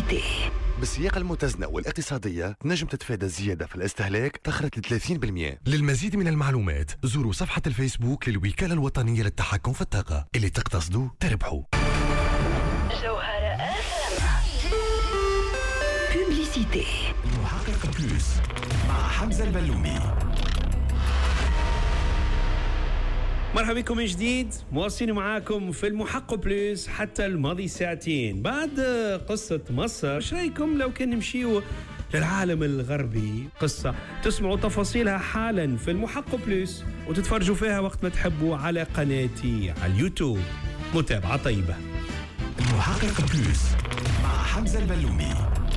Publicité. بالسياقة المتزنة والاقتصادية تنجم تتفادى الزيادة في الاستهلاك تخرج ل 30%. للمزيد من المعلومات زوروا صفحة الفيسبوك للوكالة الوطنية للتحكم في الطاقة. اللي تقتصدوا تربحوا. جوهرة FM. Publicité. المحقق بلوس مع حمزة البلومي. مرحبا بكم من جديد، مواصلين معاكم في المحقق بلوس حتى الماضي ساعتين. بعد قصة مصر، ايش رايكم لو كان نمشيو للعالم الغربي؟ قصة تسمعوا تفاصيلها حالا في المحقق بلوس وتتفرجوا فيها وقت ما تحبوا على قناتي على اليوتيوب. متابعة طيبة. المحقق بلوس مع حمزة البلومي.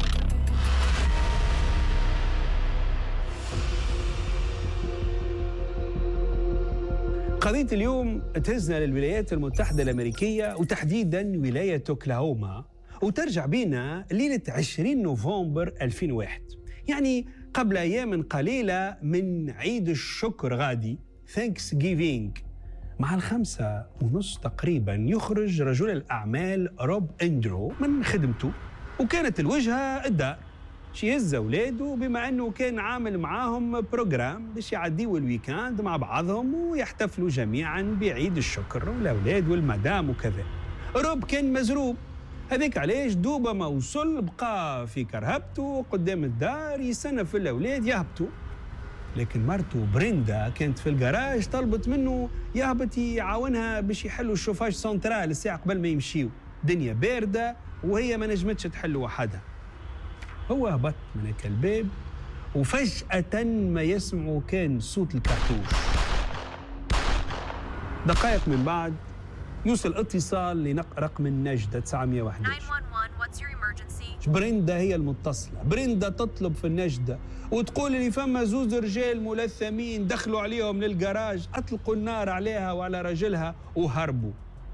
قضية اليوم تهزنا للولايات المتحدة الأمريكية وتحديداً ولاية أوكلاهوما، وترجع بينا ليلة 20 نوفمبر 2001، يعني قبل أيام قليلة من عيد الشكر غادي Thanksgiving. مع 5:30 تقريباً يخرج رجل الأعمال روب أندرو من خدمته، وكانت الوجهة الدار يهز أولاده بما أنه كان عامل معاهم بروجرام باش يعديوا الويكاند مع بعضهم ويحتفلوا جميعا بعيد الشكر، والأولاد والمدام وكذا. روب كان مزروب، هذيك علاش دوبا ما وصل بقى في كرهبته قدام الدار يستنى في الأولاد يهبطوا. لكن مرته بريندا كانت في الجراج، طلبت منه يهبط يعاونها باش يحلوا الشوفاج سنترال الساعة قبل ما يمشيوا. دنيا باردة وهي ما نجمتش تحل وحدها. هو هبط من هيك الباب وفجأة ما يسمعوا كان صوت الكرتوش. دقائق من بعد يوصل اتصال رقم النجدة 911. بريندا هي المتصلة. بريندا تطلب في النجدة وتقول لي فما زوز رجال ملثمين دخلوا عليهم للجراج، أطلقوا النار عليها وعلى رجلها وهربوا.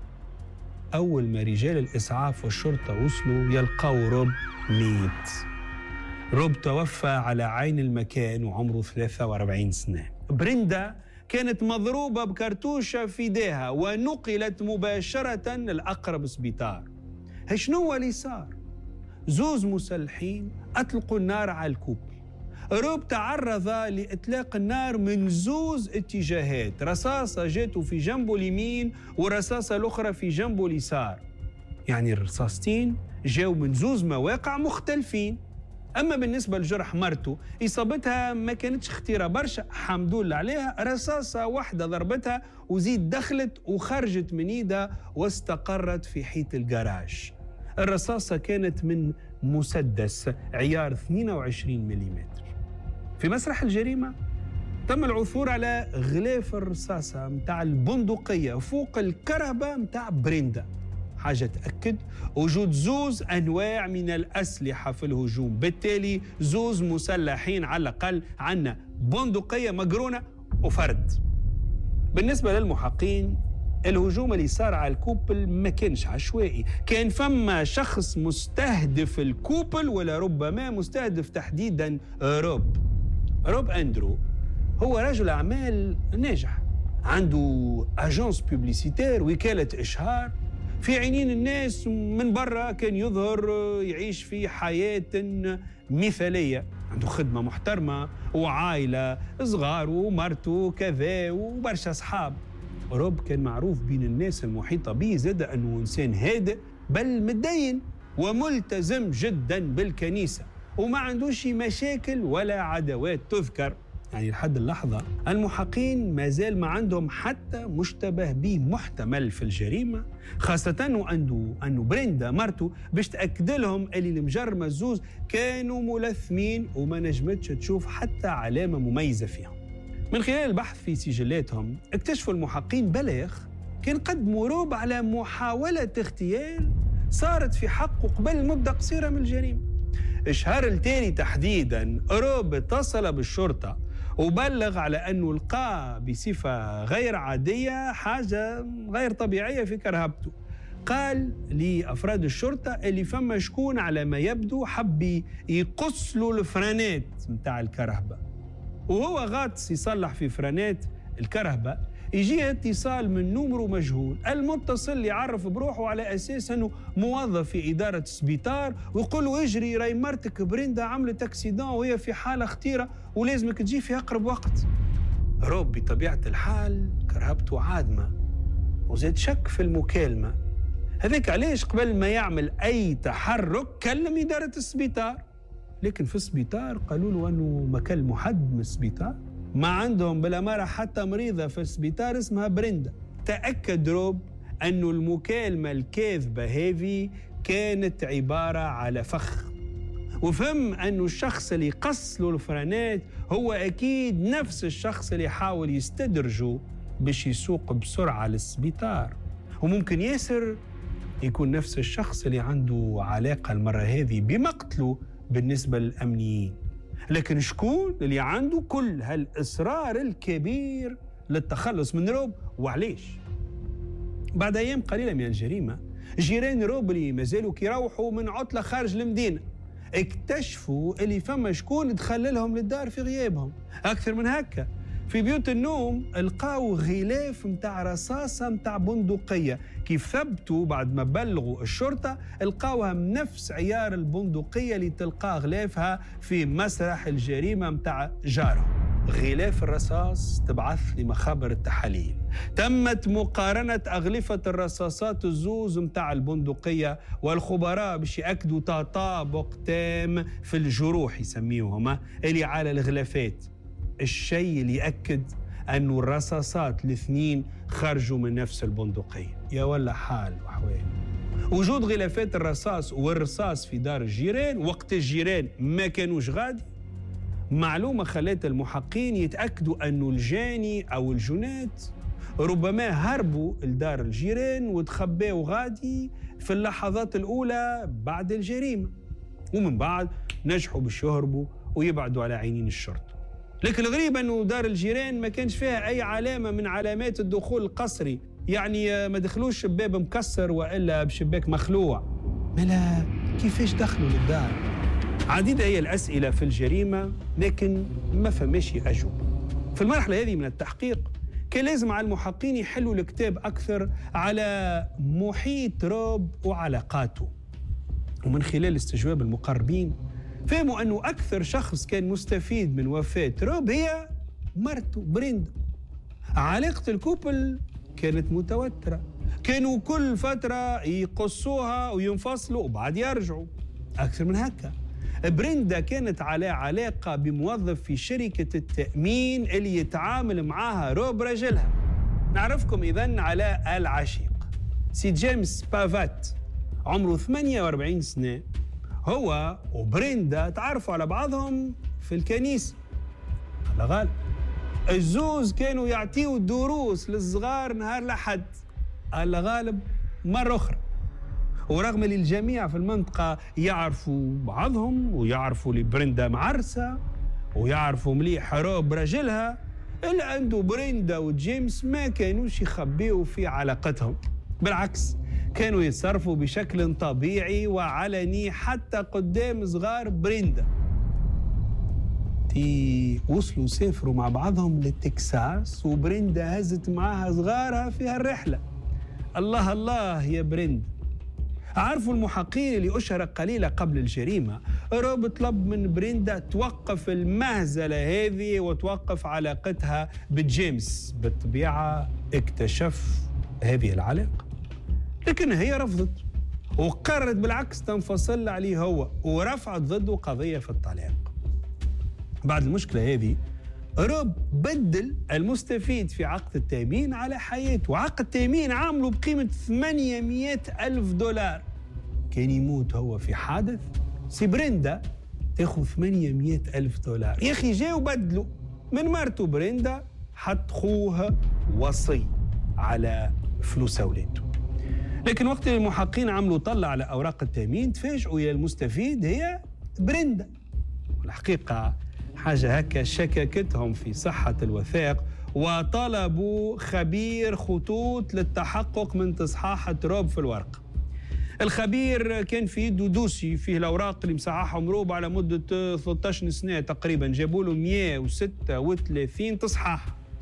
أول ما رجال الإسعاف والشرطة وصلوا يلقوا روب ميت. روب توفى على عين المكان وعمره 43 سنة. بريندا كانت مضروبة بكرتوشة في يديها ونقلت مباشرة لأقرب سبيطار. شنو اللي صار؟ زوز مسلحين أطلقوا النار على الكوبل. روب تعرض لإطلاق النار من زوز اتجاهات، رصاصة جاته في جنبه اليمين ورصاصة الأخرى في جنبه اليسار، يعني الرصاصتين جاوا من زوز مواقع مختلفين. أما بالنسبة لجرح مرته، إصابتها ما كانتش خطيرة برشا الحمد لله عليها، رصاصة واحدة ضربتها وزيد دخلت وخرجت من إيدها واستقرت في حيط الجراج. الرصاصة كانت من مسدس عيار 22 ملم. في مسرح الجريمة تم العثور على غلاف الرصاصة متاع البندقية فوق الكرهبة متاع بريندا، حاجة تأكد وجود زوز أنواع من الأسلحة في الهجوم. بالتالي زوز مسلحين على الأقل، عنا بندقية مقرونة وفرد. بالنسبة للمحققين الهجوم اللي صار على الكوبل ما كانش عشوائي، كان فما شخص مستهدف الكوبل، ولا ربما مستهدف تحديدا روب أندرو. هو رجل أعمال ناجح، عنده أجانس بوبليسيتير، وكالة إشهار في عينين الناس. من برا كان يظهر يعيش في حياة مثالية، عنده خدمة محترمة وعائلة صغار ومرته كذا وبرشا أصحاب. روب كان معروف بين الناس المحيطة به زاد أنه إنسان هادئ بل متدين وملتزم جدا بالكنيسة، وما عندوش مشاكل ولا عداوات تذكر. يعني لحد اللحظة المحققين ما زال ما عندهم حتى مشتبه به محتمل في الجريمة، خاصة أنه بريندا مرته باش تأكد لهم اللي المجرمة الزوز كانوا ملثمين وما نجمتش تشوف حتى علامة مميزة فيهم. من خلال البحث في سجلاتهم اكتشفوا المحققين بلاغ كان قدموا روب على محاولة اغتيال صارت في حقه قبل مدة قصيرة من الجريمة. الشهر التالي تحديداً روب اتصل بالشرطة وبلغ على أنه لقى بصفة غير عادية حاجة غير طبيعية في كرهبته. قال لأفراد الشرطة اللي فما شكون على ما يبدو حب يقص له الفرانات متاع الكرهبة، وهو غاطس يصلح في فرانات الكرهبة يجيه اتصال من نمرو مجهول، المتصل يعرف بروحه على أساس أنه موظف في إدارة السبيطار ويقول له اجري راي مرتك بريندا عملت اكسيدون وهي في حالة خطيرة ولازمك تجي في أقرب وقت. روب بطبيعة الحال كرهبته عادمة وزاد شك في المكالمة، هذاك علاش قبل ما يعمل أي تحرك كلم إدارة السبيطار، لكن في السبيطار قالوا له أنه ما كلموا حد من السبيطار، ما عندهم بالأمارة حتى مريضة في السبيطار اسمها بريندا. تأكد روب أنه المكالمة الكاذبة هذه كانت عبارة على فخ، وفهم أنه الشخص اللي قص له الفرانات هو أكيد نفس الشخص اللي حاول يستدرجه باش يسوق بسرعة للسبيطار، وممكن ياسر يكون نفس الشخص اللي عنده علاقة المرة هذه بمقتله بالنسبة للأمنيين. لكن شكون اللي عنده كل هالإصرار الكبير للتخلص من روب وعليش؟ بعد أيام قليلة من الجريمة، جيران روب اللي مازالوا كيروحوا من عطلة خارج المدينة اكتشفوا اللي فما شكون دخللهم للدار في غيابهم. أكثر من هكا، في بيوت النوم لقاو غلاف متاع رصاصة متاع بندقية، كيف ثبتوا بعد ما بلغوا الشرطة لقاوها من نفس عيار البندقية اللي تلقى غلافها في مسرح الجريمة متاع جارهم. غلاف الرصاص تبعث لمخابر التحاليل، تمت مقارنة أغلفة الرصاصات الزوز متاع البندقية، والخبراء باش يأكدوا تطابق تام في الجروح يسميوهما اللي على الغلافات، الشيء اللي يأكد أنه الرصاصات الاثنين خرجوا من نفس البندقية. يا ولا حال وحوال. وجود غلافات الرصاص والرصاص في دار الجيران وقت الجيران ما كانوش غادي، معلومة خلت المحققين يتأكدوا أنه الجاني أو الجنات ربما هربوا لدار الجيران وتخباوا غادي في اللحظات الأولى بعد الجريمة، ومن بعد نجحوا باش يهربوا ويبعدوا على عينين الشرطة. لكن الغريب أنه دار الجيران ما كانش فيها أي علامة من علامات الدخول القسري، يعني ما دخلوش بباب مكسر وإلا بشباك مخلوع. ملا كيفاش دخلوا للدار؟ عديدة هي الأسئلة في الجريمة لكن ما فماش أجوبة. في المرحلة هذه من التحقيق كان لازم على المحققين يحلوا الكتاب أكثر على محيط روب وعلاقاته، ومن خلال استجواب المقربين فهموا أنه أكثر شخص كان مستفيد من وفاة روب هي مرته بريندا. علاقة الكوبل كانت متوترة، كانوا كل فترة يقصوها وينفصلوا وبعد يرجعوا. أكثر من هكا، بريندا كانت على علاقة بموظف في شركة التأمين اللي يتعامل معاها روب رجلها. نعرفكم إذن على العشيق سي جيمس بافات، عمره 48 سنة، هو وبريندا تعرفوا على بعضهم في الكنيسة. الله غالب، الزوز كانوا يعطيوا دروس للصغار نهار لحد، الله غالب مرة أخرى. ورغم اللي الجميع في المنطقة يعرفوا بعضهم ويعرفوا اللي بريندا معرسة ويعرفوا مليح روب رجلها، إلا أنه بريندا وجيمس ما كانوش يخبيوا في علاقتهم، بالعكس كانوا يتصرفوا بشكل طبيعي وعلني حتى قدام صغار بريندا. وصلوا سافروا مع بعضهم للتكساس وبريندا هزت معاها صغارها في هالرحلة. الله الله يا بريندا. عارفوا المحققين اللي أشهر قليلة قبل الجريمة روب طلب من بريندا توقف المهزلة هذه وتوقف علاقتها بجيمس. بالطبيعة اكتشف هذه العلاقة، لكن هي رفضت وقررت بالعكس تنفصل عليه هو، ورفعت ضده قضية في الطلاق. بعد المشكلة هذه روب بدل المستفيد في عقد التأمين على حياته، وعقد تأمين عامله بقيمة 800,000 دولار. كان يموت هو في حادث، سي بريندا تاخذ 800,000 دولار. يا أخي جاء وبدلوا من مرته بريندا، حط خوها وصي على فلوس أولاده. لكن وقت المحققين عملوا طلع على أوراق التأمين تفاجئوا يا المستفيد هي بريندا. والحقيقة حاجة هكا شككتهم في صحة الوثائق وطلبوا خبير خطوط للتحقق من تصحيحة روب في الورق. الخبير كان في يده دوسي فيه الأوراق اللي مصححهم روب على مدة 13 سنة تقريبا، جابوا له 136 تصحيح.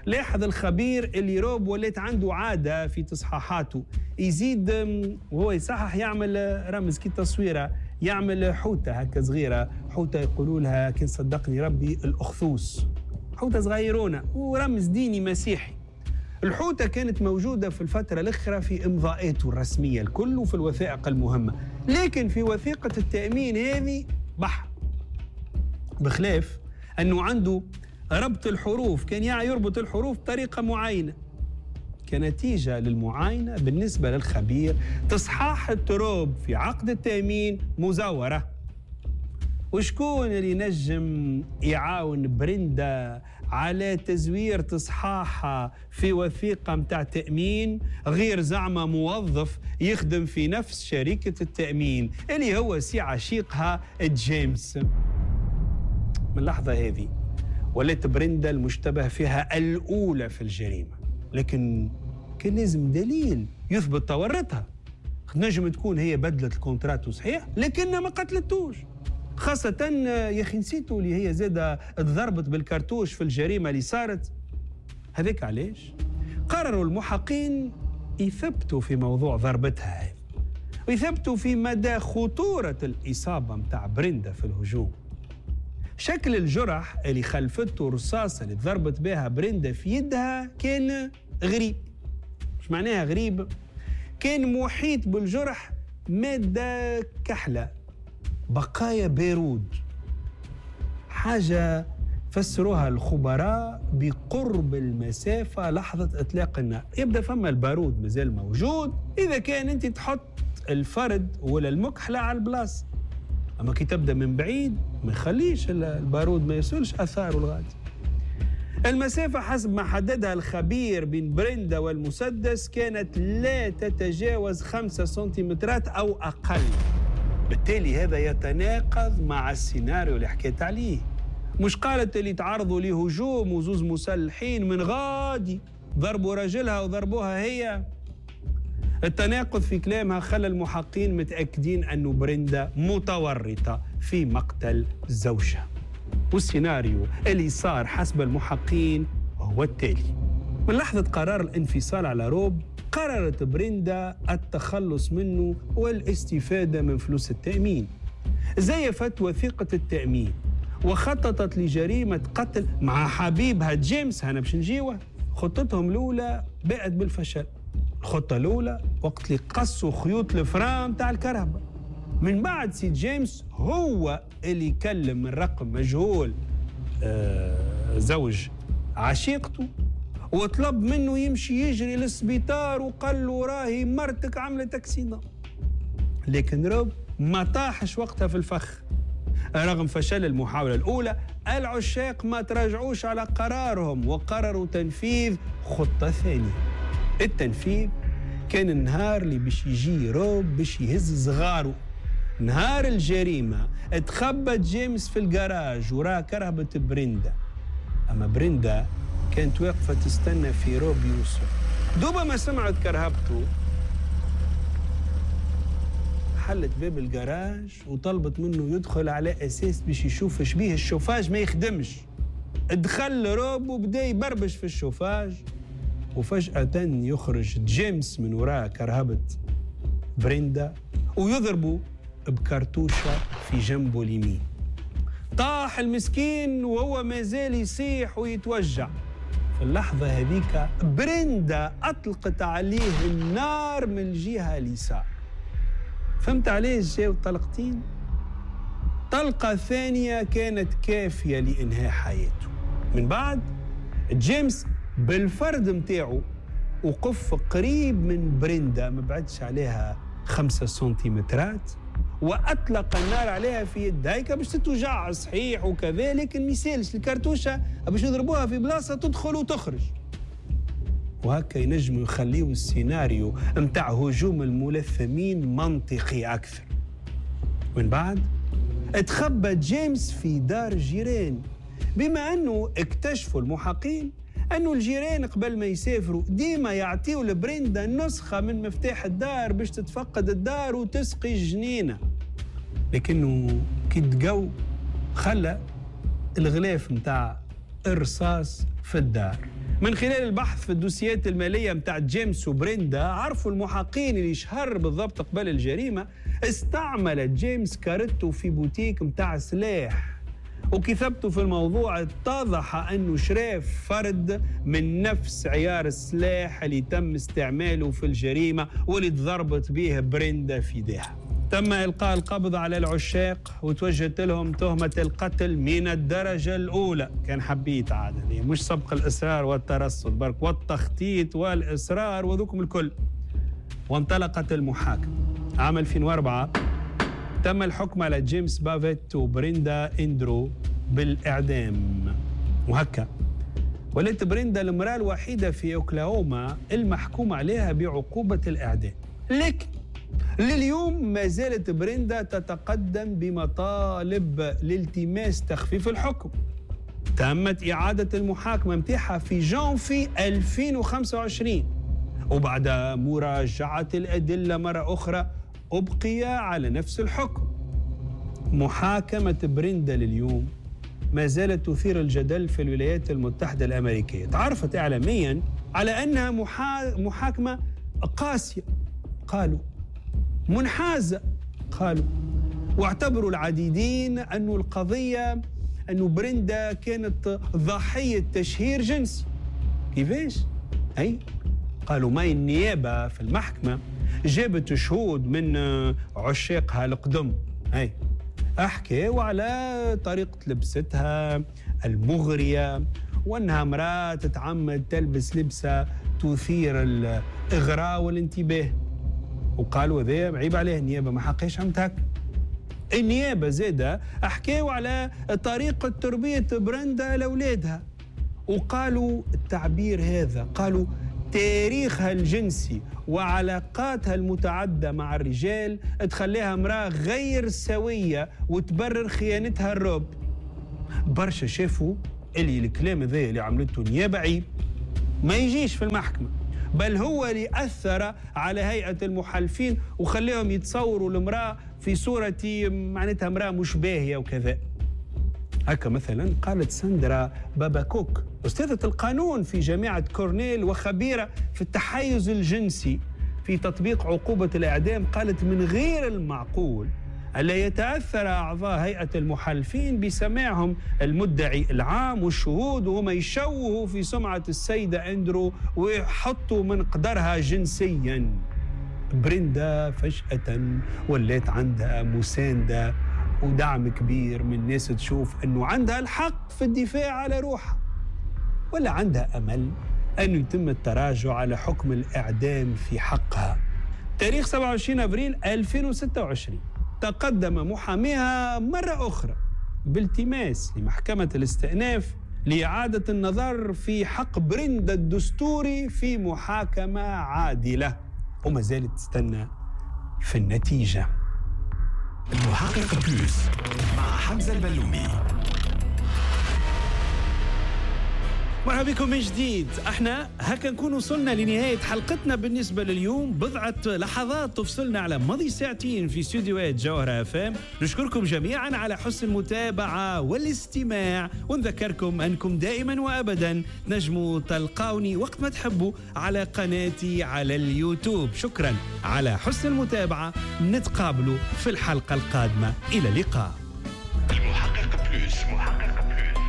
لاحظ الخبير اللي روب ولات عنده عادة في تصحيحاته، يزيد وهو يصحح يعمل رمز كي تصويرة، يعمل حوتة هكا صغيرة، حوتة يقولوا لها كان صدقني ربي الأخثوس، حوتة صغيرونة ورمز ديني مسيحي. الحوتة كانت موجودة في الفترة الأخرى في إمضاءاته الرسمية الكل وفي الوثائق المهمة، لكن في وثيقة التأمين هذه بحر، بخلاف أنه عنده ربط الحروف، كان يربط الحروف بطريقة معينة. كنتيجة للمعاينة بالنسبة للخبير تصحاح التروب في عقد التأمين مزورة. وشكون اللي نجم يعاون بريندا على تزوير تصحاحها في وثيقة متاع تأمين غير زعما موظف يخدم في نفس شركة التأمين اللي هو سي عشيقها جيمس؟ من اللحظة هذه ولات بريندا المشتبه فيها الأولى في الجريمة، لكن كان لازم دليل يثبت تورطها. نجم تكون هي بدلت الكونترات صحيح لكنها ما قتلتوش، خاصة يا أخي نسيتوا اللي هي زادة تضربت بالكرتوش في الجريمة اللي صارت. هذاك علاش قرروا المحققين يثبتوا في موضوع ضربتها هذه، ويثبتوا في مدى خطورة الإصابة متاع بريندا في الهجوم. شكل الجرح اللي خلفته الرصاصة اللي ضربت بها بريندا في يدها كان غريب. مش معناها غريب؟ كان محيط بالجرح مادة كحلة، بقايا بارود، حاجة فسروها الخبراء بقرب المسافة لحظة إطلاق النار. يبدأ فما البارود مازال موجود إذا كان أنت تحط الفرد ولا المكحلة على البلاصة، أما كي تبدأ من بعيد ما يخليش البارود ما يصلش أثاره الغادي. المسافة حسب ما حددها الخبير بين بريندا والمسدس كانت لا تتجاوز 5 سنتيمترات أو أقل. بالتالي هذا يتناقض مع السيناريو اللي حكيت عليه. مش قالت اللي تعرضوا لهجوم وزوز مسلحين من غادي ضربوا رجلها وضربوها هي؟ التناقض في كلامها خلى المحققين متأكدين أنه بريندا متورطة في مقتل زوجها. والسيناريو اللي صار حسب المحققين هو التالي: من لحظة قرار الانفصال على روب قررت بريندا التخلص منه والاستفادة من فلوس التأمين. زيفت وثيقة التأمين وخططت لجريمة قتل مع حبيبها جيمس. هنا باش نجيوه. خطتهم الأولى باءت بالفشل. الخطة الأولى وقت اللي قصوا خيوط الفرام تاع الكهرباء. من بعد سي جيمس هو اللي يكلم من رقم مجهول زوج عشيقته وطلب منه يمشي يجري للسبيطار وقال له راهي مرتك عملت اكسيدون. لكن روب ما طاحش وقتها في الفخ. رغم فشل المحاولة الأولى العشاق ما تراجعوش على قرارهم وقرروا تنفيذ خطة ثانية. التنفيذ كان النهار اللي باش يجي روب باش يهز صغاره. نهار الجريمة اتخبت جيمس في الجراج وراه كرهبة بريندا، أما بريندا كانت واقفة تستنى في روب يوسف. دوبا ما سمعت كرهبته حلت باب الجراج وطلبت منه يدخل على أساس باش يشوف شبيه الشوفاج ما يخدمش. دخل روب وبدا يبربش في الشوفاج وفجأة يخرج جيمس من وراء كرهبة بريندا ويضربه بكرتوشة في جنبه اليمين. طاح المسكين وهو مازال يصيح ويتوجع. في اللحظة هذيك بريندا أطلقت عليه النار من الجهة اليسار. فهمت علاش جاو طلقتين؟ طلقة ثانية كانت كافية لإنهاء حياته. من بعد جيمس بالفرد متاعه وقف قريب من بريندا ما بعدش عليها 5 سنتيمترات وأطلق النار عليها في يدها هيك باش تتوجع صحيح وكذلك ما يسالش الكرتوشة باش يضربوها في بلاصة تدخل وتخرج. وهكا ينجموا يخليوا السيناريو متاع هجوم الملثمين منطقي أكثر. من بعد اتخبى جيمس في دار جيران، بما أنه اكتشفوا المحققين أنه الجيران قبل ما يسافروا ديما يعطيوا لبريندا نسخة من مفتاح الدار باش تتفقد الدار وتسقي الجنينة. لكنه كي تقو خلى الغلاف متاع الرصاص في الدار. من خلال البحث في الدوسيات المالية متاع جيمس وبريندا عرفوا المحققين اللي شهر بالضبط قبل الجريمة استعمل جيمس كارته في بوتيك متاع سلاح، وكي ثبتوا في الموضوع اتضح أنه شراف فرد من نفس عيار السلاح اللي تم استعماله في الجريمة واللي تضربت به بريندا في يديها. تم إلقاء القبض على العشاق وتوجهت لهم تهمة القتل من الدرجة الأولى، كان حبيت عاد يعني مش سبق الإصرار والترصد برك والتخطيط والإصرار وذوكم الكل. وانطلقت المحاكمة. عام 2004 تم الحكم على جيمس بافيت وبريندا إندرو بالإعدام، وهكا ولات بريندا المرأة الوحيدة في أوكلاهوما المحكوم عليها بعقوبة الإعدام. لكن لليوم ما زالت بريندا تتقدم بمطالب لالتماس تخفيف الحكم. تمت إعادة المحاكمة متاعها في جانفي 2025، وبعد مراجعة الأدلة مرة أخرى أبقي على نفس الحكم. محاكمة بريندا لليوم ما زالت تثير الجدل في الولايات المتحدة الأمريكية. تعرفت إعلامياً على أنها محاكمة قاسية، قالوا منحازة، قالوا، واعتبروا العديدين أن القضية أن بريندا كانت ضحية تشهير جنسي. كيفاش؟ أي قالوا ما النيابة في المحكمة جابت شهود من عشاقها القدم، أي أحكوا على طريقة لبستها المغرية وأنها امرأة تتعمد تلبس لبسة تثير الإغراء والانتباه، وقالوا هذا عيب عليه النيابة ما حقيش عملت هكا. النيابة زادة أحكوا على طريقة تربية بريندا لأولادها، وقالوا التعبير هذا، قالوا تاريخها الجنسي وعلاقاتها المتعددة مع الرجال تخليها امرأة غير سوية وتبرر خيانتها الرب. برشا شافوا اللي الكلام ذا اللي عملته النيابة عيب ما يجيش في المحكمة، بل هو اللي أثر على هيئة المحلفين وخليهم يتصوروا المرأة في صورة معناتها امرأة مش باهية وكذا. هكا مثلا قالت ساندرا باباكوك أستاذة القانون في جامعة كورنيل وخبيرة في التحيز الجنسي في تطبيق عقوبة الإعدام، قالت من غير المعقول ألا يتأثر أعضاء هيئة المحلفين بسماعهم المدعي العام والشهود وهم يشوهوا في سمعة السيدة إندرو ويحطوا من قدرها جنسياً. بريندا فجأة ولات عندها مساندة ودعم كبير من الناس تشوف أنه عندها الحق في الدفاع على روحها، ولا عندها أمل أن يتم التراجع على حكم الإعدام في حقها. تاريخ 27 أبريل 2026 تقدم محاميها مرة أخرى بالتماس لمحكمة الاستئناف لإعادة النظر في حق بريندا الدستوري في محاكمة عادلة، وما زالت تستنى في النتيجة. المحقق بلوس مع حمزة البلومي. مرحبا بكم من جديد. احنا هكا نكون وصلنا لنهاية حلقتنا بالنسبة لليوم. بضعة لحظات تفصلنا على ماضي ساعتين في استديوهات جوهرة FM. نشكركم جميعا على حسن المتابعة والاستماع، ونذكركم أنكم دائما وأبدا نجموا تلقاوني وقت ما تحبوا على قناتي على اليوتيوب. شكرا على حسن المتابعة، نتقابلوا في الحلقة القادمة. إلى اللقاء. المحقق بلوس.